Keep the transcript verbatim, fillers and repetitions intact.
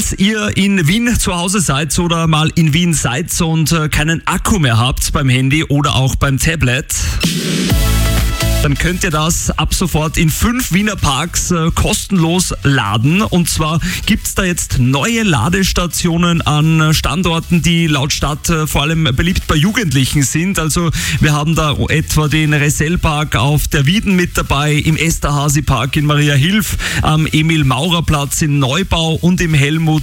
Falls ihr in Wien zu Hause seid oder mal in Wien seid und äh, keinen Akku mehr habt beim Handy oder auch beim Tablet, dann könnt ihr das ab sofort in fünf Wiener Parks äh, kostenlos laden. Und zwar gibt's da jetzt neue Ladestationen an Standorten, die laut Stadt äh, vor allem beliebt bei Jugendlichen sind. Also wir haben da etwa den Resell-Park auf der Wieden mit dabei, im Esterhazy-Park in Mariahilf, am Emil-Maurer-Platz in Neubau und im Helmut